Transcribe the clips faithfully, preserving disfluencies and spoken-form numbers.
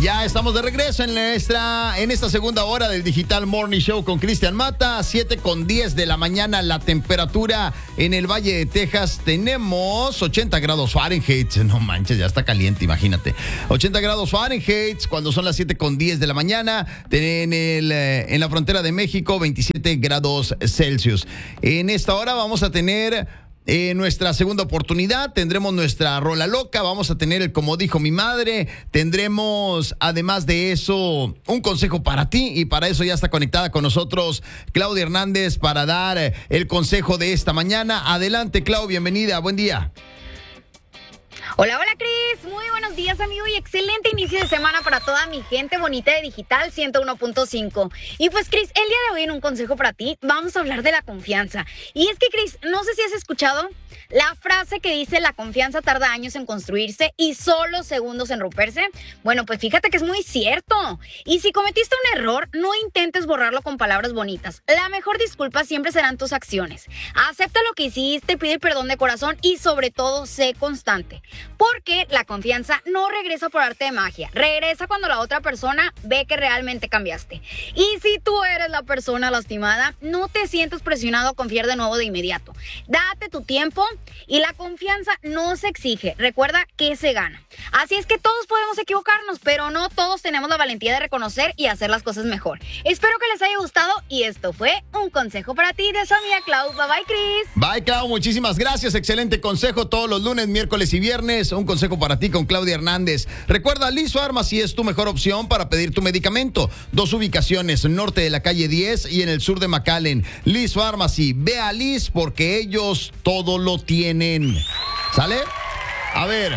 Ya estamos de regreso en nuestra en esta segunda hora del Digital Morning Show con Cristian Mata. siete con diez de la mañana. La temperatura en el Valle de Texas tenemos ochenta grados Fahrenheit. No manches, ya está caliente, imagínate. ochenta grados Fahrenheit cuando son las siete con diez de la mañana. En, el, en la frontera de México, veintisiete grados Celsius. En esta hora vamos a tener Eh, nuestra segunda oportunidad, tendremos nuestra rola loca, vamos a tener el como dijo mi madre, tendremos además de eso un consejo para ti, y para eso ya está conectada con nosotros Claudia Hernández para dar el consejo de esta mañana. Adelante, Clau, bienvenida, buen día. Hola, hola Cris, muy buenos días amigo y excelente inicio de semana para toda mi gente bonita de Digital ciento uno punto cinco. Y pues Cris, el día de hoy en un consejo para ti vamos a hablar de la confianza. Y es que Cris, no sé si has escuchado la frase que dice la confianza tarda años en construirse y solo segundos en romperse. Bueno, pues fíjate que es muy cierto. Y si cometiste un error, no intentes borrarlo con palabras bonitas. La mejor disculpa siempre serán tus acciones. Acepta lo que hiciste, pide perdón de corazón y sobre todo sé constante. Porque la confianza no regresa por arte de magia, regresa cuando la otra persona ve que realmente cambiaste. Y si tú eres la persona lastimada, no te sientas presionado a confiar de nuevo de inmediato. Date tu tiempo y la confianza no se exige, recuerda que se gana. Así es que todos podemos equivocarnos, pero no todos tenemos la valentía de reconocer y hacer las cosas mejor. Espero que les haya gustado y esto fue un consejo para ti de su amiga Clau. Bye bye, Chris. Bye, Clau, muchísimas gracias, excelente consejo todos los lunes, miércoles y viernes. Un consejo para ti con Claudia Hernández. Recuerda, Liz Pharmacy es tu mejor opción para pedir tu medicamento. Dos ubicaciones, norte de la calle diez y en el sur de McAllen. Liz Pharmacy, ve a Liz porque ellos todo lo tienen. ¿Sale? A ver.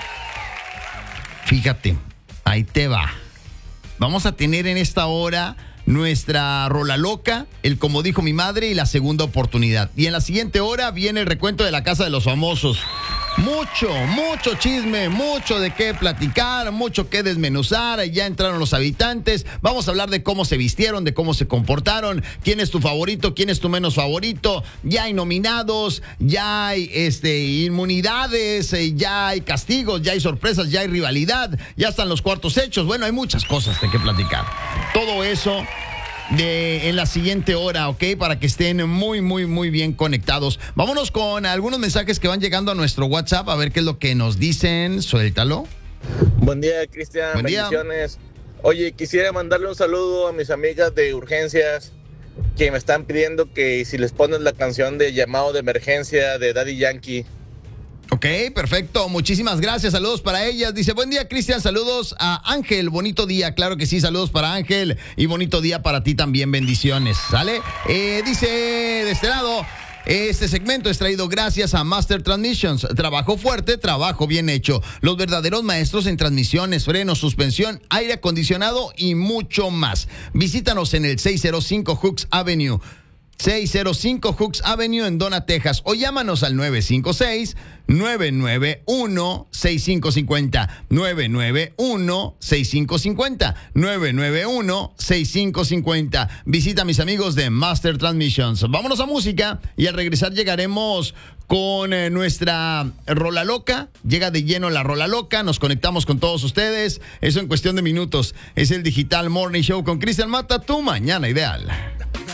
Fíjate, ahí te va. Vamos a tener en esta hora nuestra rola loca, el como dijo mi madre y la segunda oportunidad. Y en la siguiente hora viene el recuento de la Casa de los Famosos. Mucho, mucho chisme, mucho de qué platicar, mucho que desmenuzar. Ya entraron los habitantes. Vamos a hablar de cómo se vistieron, de cómo se comportaron, quién es tu favorito, quién es tu menos favorito. Ya hay nominados, ya hay este, inmunidades, ya hay castigos, ya hay sorpresas, ya hay rivalidad, ya están los cuartos hechos. Bueno, hay muchas cosas de qué platicar. Todo eso de en la siguiente hora, ¿ok? Para que estén muy, muy, muy bien conectados. Vámonos con algunos mensajes que van llegando a nuestro WhatsApp, a ver qué es lo que nos dicen. Suéltalo. Buen día, Cristian. Buen día. Bendiciones. Oye, quisiera mandarle un saludo a mis amigas de urgencias que me están pidiendo que si les pones la canción de llamado de emergencia de Daddy Yankee. Ok, perfecto. Muchísimas gracias. Saludos para ellas. Dice, buen día, Cristian. Saludos a Ángel. Bonito día. Claro que sí. Saludos para Ángel. Y bonito día para ti también. Bendiciones. ¿Sale? Eh, dice de este lado, este segmento es traído gracias a Master Transmissions. Trabajo fuerte, trabajo bien hecho. Los verdaderos maestros en transmisiones, frenos, suspensión, aire acondicionado y mucho más. Visítanos en el seiscientos cinco Hooks Avenue. seiscientos cinco Hooks Avenue en Donna, Texas, o llámanos al nueve cinco seis, nueve nueve uno, seis cinco cinco cero, nueve nueve uno, seis cinco cinco cero, nueve nueve uno, seis cinco cinco cero. Visita a mis amigos de Master Transmissions. Vámonos a música y al regresar llegaremos con eh, nuestra rola loca. Llega de lleno la rola loca, nos conectamos con todos ustedes. Eso en cuestión de minutos. Es el Digital Morning Show con Cristian Mata, tu mañana ideal.